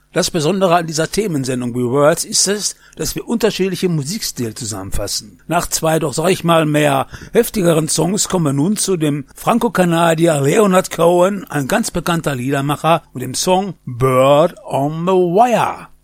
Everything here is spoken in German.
Das Besondere an dieser Themensendung We Worlds ist es, dass wir unterschiedliche Musikstile zusammenfassen. Nach 2 doch, sag ich mal, mehr heftigeren Songs kommen wir nun zu dem Franco-Kanadier Leonard Cohen, ein ganz bekannter Liedermacher, und dem Song Bird on the Wire.